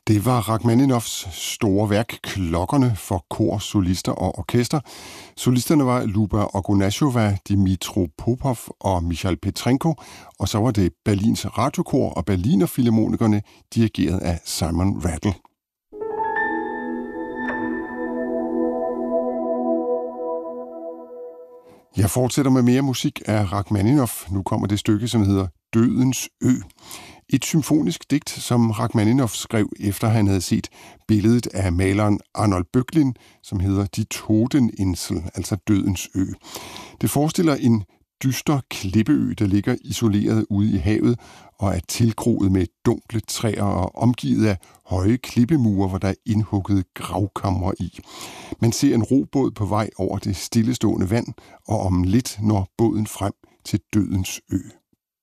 Det var Rachmaninovs store værk Klokkerne for kor, solister og orkester. Solisterne var Luba Ogunashova, Dimitro Popov og Michail Petrenko, og så var det Berlins Radiokor og Berlinerfilharmonikerne, dirigeret af Simon Rattle. Jeg fortsætter med mere musik af Rachmaninov. Nu kommer det stykke, som hedder Dødens Ø. Et symfonisk digt, som Rachmaninov skrev, efter han havde set billedet af maleren Arnold Böcklin, som hedder Die Todeninsel, altså Dødens Ø. Det forestiller en dyster klippeø, der ligger isoleret ude i havet og er tilgroet med dunkle træer og omgivet af høje klippemure, hvor der er indhugget gravkamre i. Man ser en robåd på vej over det stillestående vand, og om lidt når båden frem til Dødens Ø.